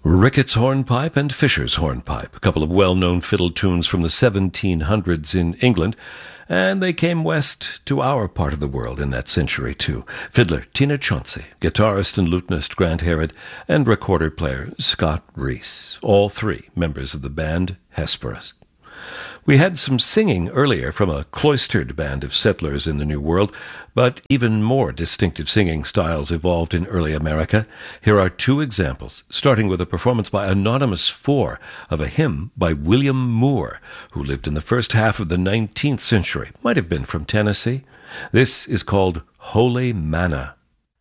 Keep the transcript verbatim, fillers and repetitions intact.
Ricketts Hornpipe and Fisher's Hornpipe, a couple of well-known fiddle tunes from the seventeen hundreds in England, and they came west to our part of the world in that century too. Fiddler Tina Chauncey, guitarist and lutenist Grant Herod, and recorder player Scott Reese, all three members of the band Hesperus. We had some singing earlier from a cloistered band of settlers in the New World, but even more distinctive singing styles evolved in early America. Here are two examples, starting with a performance by Anonymous Four of a hymn by William Moore, who lived in the first half of the nineteenth century, might have been from Tennessee. This is called Holy Manna.